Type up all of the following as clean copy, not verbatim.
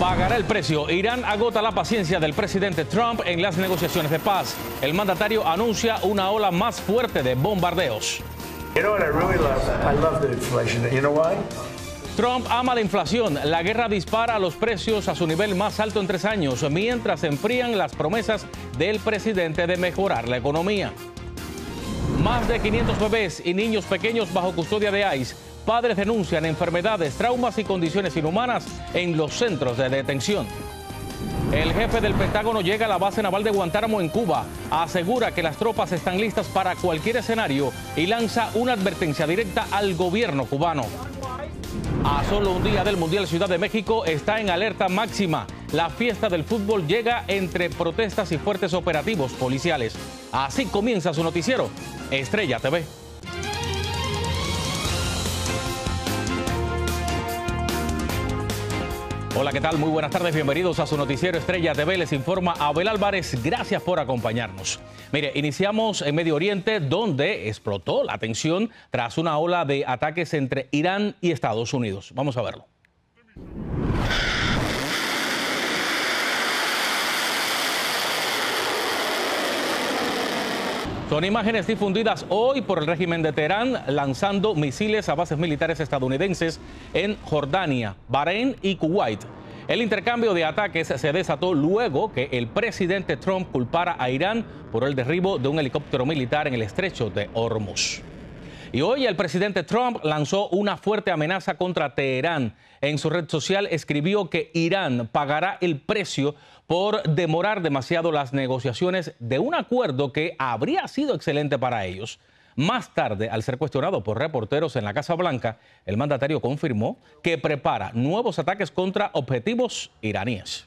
Pagará el precio. Irán agota la paciencia del presidente Trump en las negociaciones de paz. El mandatario anuncia una ola más fuerte de bombardeos. Trump ama la inflación. La guerra dispara los precios a su nivel más alto en 3 años, mientras se enfrían las promesas del presidente de mejorar la economía. Más de 500 bebés y niños pequeños bajo custodia de ICE. Padres denuncian enfermedades, traumas y condiciones inhumanas en los centros de detención. El jefe del Pentágono llega a la base naval de Guantánamo en Cuba. Asegura que las tropas están listas para cualquier escenario y lanza una advertencia directa al gobierno cubano. A solo un día del Mundial, Ciudad de México está en alerta máxima. La fiesta del fútbol llega entre protestas y fuertes operativos policiales. Así comienza su noticiero, Estrella TV. Hola, ¿qué tal? Muy buenas tardes, bienvenidos a su noticiero Estrella TV. Les informa Abel Álvarez, gracias por acompañarnos. Mire, iniciamos en Medio Oriente, donde explotó la tensión tras una ola de ataques entre Irán y Estados Unidos. Vamos a verlo. Son imágenes difundidas hoy por el régimen de Teherán lanzando misiles a bases militares estadounidenses en Jordania, Bahrein y Kuwait. El intercambio de ataques se desató luego que el presidente Trump culpara a Irán por el derribo de un helicóptero militar en el estrecho de Hormuz. Y hoy el presidente Trump lanzó una fuerte amenaza contra Teherán. En su red social escribió que Irán pagará el precio por demorar demasiado las negociaciones de un acuerdo que habría sido excelente para ellos. Más tarde, al ser cuestionado por reporteros en la Casa Blanca, el mandatario confirmó que prepara nuevos ataques contra objetivos iraníes.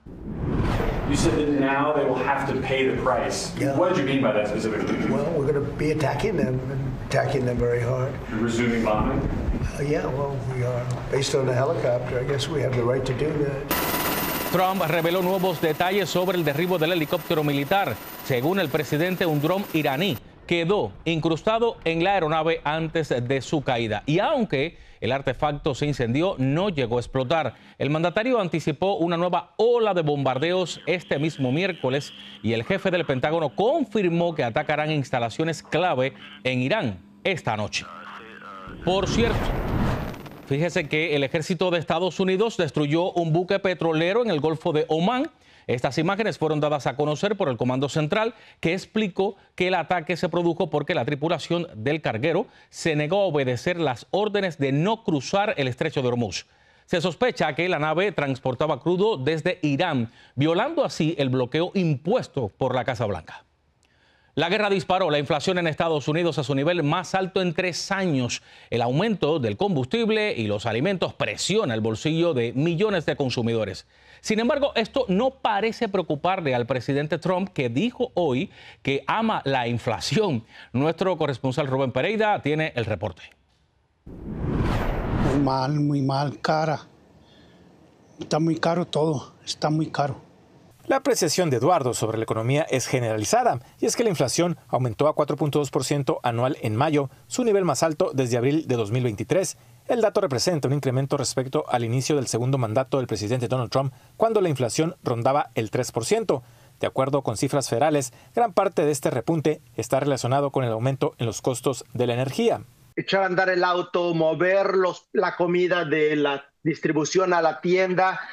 You said that now they will have to pay the price. Yeah. What did you mean by that specifically? Well, we're going to be attacking them very hard. You're resuming bombing? Yeah, well, we are. Based on the helicopter, I guess we have the right to do that. Trump reveló nuevos detalles sobre el derribo del helicóptero militar. Según el presidente, un dron iraní quedó incrustado en la aeronave antes de su caída. Y aunque el artefacto se incendió, no llegó a explotar. El mandatario anticipó una nueva ola de bombardeos este mismo miércoles y el jefe del Pentágono confirmó que atacarán instalaciones clave en Irán esta noche. Por cierto, fíjese que el ejército de Estados Unidos destruyó un buque petrolero en el Golfo de Omán. Estas imágenes fueron dadas a conocer por el Comando Central, que explicó que el ataque se produjo porque la tripulación del carguero se negó a obedecer las órdenes de no cruzar el estrecho de Hormuz. Se sospecha que la nave transportaba crudo desde Irán, violando así el bloqueo impuesto por la Casa Blanca. La guerra disparó la inflación en Estados Unidos a su nivel más alto en 3 años. El aumento del combustible y los alimentos presiona el bolsillo de millones de consumidores. Sin embargo, esto no parece preocuparle al presidente Trump, que dijo hoy que ama la inflación. Nuestro corresponsal Rubén Pereira tiene el reporte. Muy mal, cara. Está muy caro todo, está muy caro. La apreciación de Eduardo sobre la economía es generalizada, y es que la inflación aumentó a 4.2% anual en mayo, su nivel más alto desde abril de 2023. El dato representa un incremento respecto al inicio del segundo mandato del presidente Donald Trump, cuando la inflación rondaba el 3%. De acuerdo con cifras federales, gran parte de este repunte está relacionado con el aumento en los costos de la energía. Echar a andar el auto, mover la comida de la distribución a la tienda,